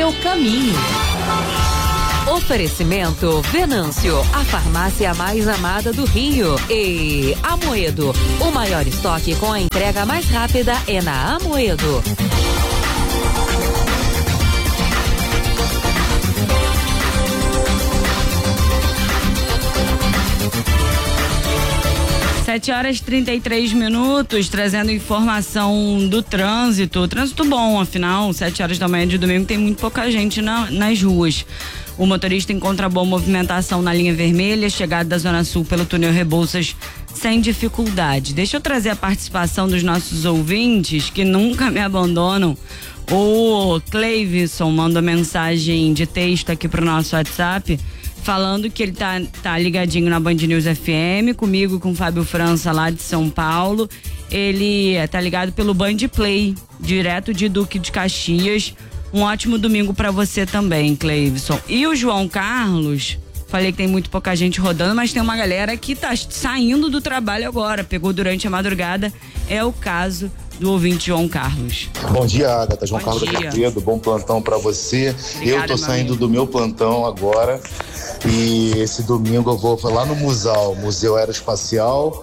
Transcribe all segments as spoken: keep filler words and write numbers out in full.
seu caminho. Oferecimento Venâncio, a farmácia mais amada do Rio. E Amoedo, o maior estoque com a entrega mais rápida é na Amoedo. sete horas e trinta e três minutos, trazendo informação do trânsito. Trânsito bom, afinal, sete horas da manhã de domingo tem muito pouca gente na, nas ruas. O motorista encontra boa movimentação na linha vermelha, chegada da Zona Sul pelo túnel Rebouças, sem dificuldade. Deixa eu trazer a participação dos nossos ouvintes que nunca me abandonam. O Cleivson mandou mensagem de texto aqui pro nosso WhatsApp, falando que ele tá, tá ligadinho na Band News F M, comigo, com o Fábio França, lá de São Paulo. Ele tá ligado pelo Band Play, direto de Duque de Caxias. Um ótimo domingo pra você também, Cleivson. E o João Carlos, falei que tem muito pouca gente rodando, mas tem uma galera que tá saindo do trabalho agora, pegou durante a madrugada. É o caso do ouvinte João Carlos. Bom dia, Agatha. João Bom Carlos dia. Cartedo, bom plantão pra você. Obrigada, eu tô saindo amigo. do meu plantão agora e esse domingo eu vou lá no Museu, Museu Aeroespacial,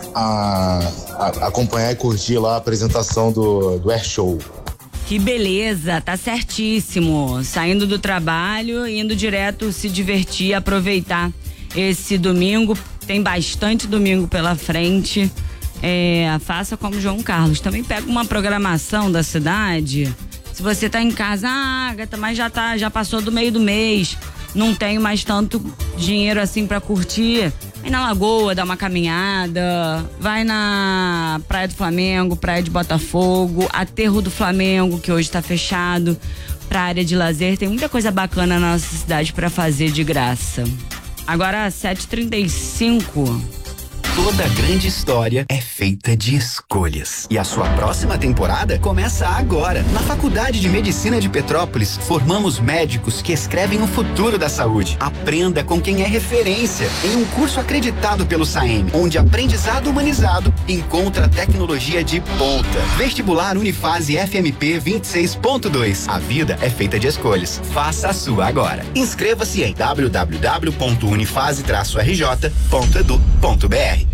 a, a, acompanhar e curtir lá a apresentação do, do Air Show. Que beleza, tá certíssimo. Saindo do trabalho, indo direto se divertir, aproveitar esse domingo. Tem bastante domingo pela frente. É, faça como João Carlos. Também pega uma programação da cidade. Se você tá em casa, ah, Agatha, mas já tá, já passou do meio do mês, não tenho mais tanto dinheiro assim pra curtir. Vai na Lagoa, dá uma caminhada, vai na Praia do Flamengo, Praia de Botafogo, Aterro do Flamengo, que hoje tá fechado, pra área de lazer. Tem muita coisa bacana na nossa cidade pra fazer de graça. Agora, sete e trinta e cinco. Toda grande história é feita de escolhas. E a sua próxima temporada começa agora. Na Faculdade de Medicina de Petrópolis, formamos médicos que escrevem o futuro da saúde. Aprenda com quem é referência em um curso acreditado pelo SAEM, onde aprendizado humanizado encontra tecnologia de ponta. Vestibular Unifase F M P vinte e seis ponto dois. A vida é feita de escolhas. Faça a sua agora. Inscreva-se em w w w ponto unifase traço r j ponto edu ponto b r.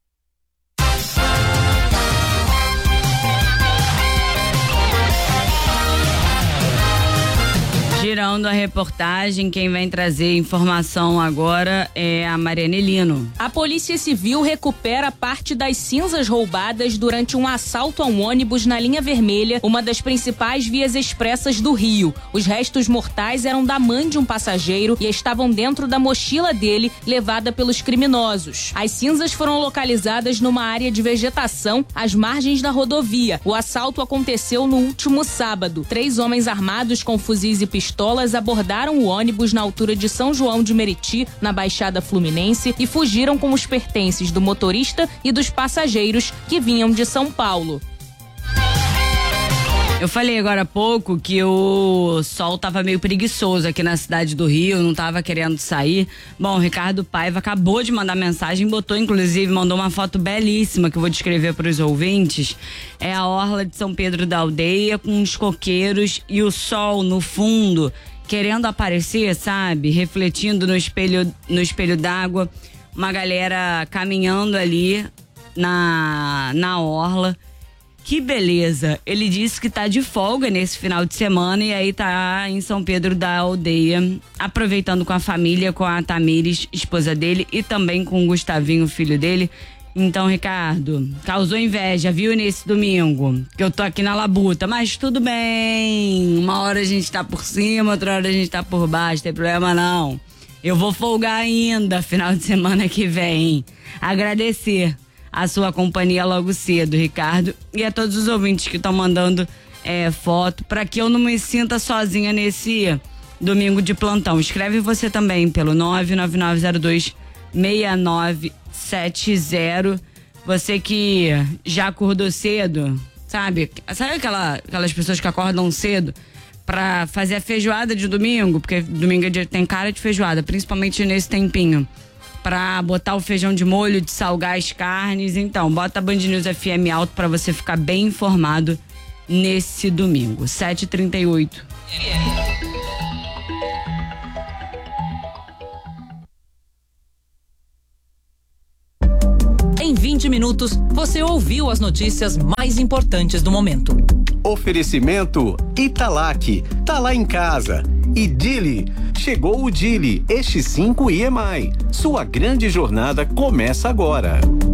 Girando a reportagem, quem vem trazer informação agora é a Mariane Lino. A Polícia Civil recupera parte das cinzas roubadas durante um assalto a um ônibus na linha vermelha, uma das principais vias expressas do Rio. Os restos mortais eram da mãe de um passageiro e estavam dentro da mochila dele, levada pelos criminosos. As cinzas foram localizadas numa área de vegetação às margens da rodovia. O assalto aconteceu no último sábado. Três homens armados com fuzis e pistolas abordaram o ônibus na altura de São João de Meriti, na Baixada Fluminense, e fugiram com os pertences do motorista e dos passageiros que vinham de São Paulo. Eu falei agora há pouco que o sol tava meio preguiçoso aqui na cidade do Rio, não tava querendo sair. Bom, o Ricardo Paiva acabou de mandar mensagem, botou inclusive, mandou uma foto belíssima que eu vou descrever para os ouvintes. É a orla de São Pedro da Aldeia com os coqueiros e o sol no fundo, querendo aparecer, sabe? Refletindo no espelho, no espelho d'água. Uma galera caminhando ali na, na orla. Que beleza. Ele disse que tá de folga nesse final de semana e aí tá em São Pedro da Aldeia, aproveitando com a família, com a Tamires, esposa dele, e também com o Gustavinho, filho dele. Então, Ricardo, causou inveja, viu, nesse domingo? Que eu tô aqui na labuta, mas tudo bem. Uma hora a gente tá por cima, outra hora a gente tá por baixo, tem problema não. Eu vou folgar ainda, final de semana que vem. Agradecer a sua companhia logo cedo, Ricardo, e a todos os ouvintes que estão mandando é, foto, para que eu não me sinta sozinha nesse domingo de plantão. Escreve você também pelo nove nove nove zero dois seis nove sete zero. Você que já acordou cedo, sabe? Sabe aquela, aquelas pessoas que acordam cedo pra fazer a feijoada de domingo? Porque domingo é dia, tem cara de feijoada, principalmente nesse tempinho. Pra botar o feijão de molho, de salgar as carnes. Então, bota a Band News F M alto pra você ficar bem informado nesse domingo. sete e trinta e oito. Em vinte minutos, você ouviu as notícias mais importantes do momento. Oferecimento Italac, tá lá em casa. E Dili, chegou o Dili, este cinco I E M I. Sua grande jornada começa agora.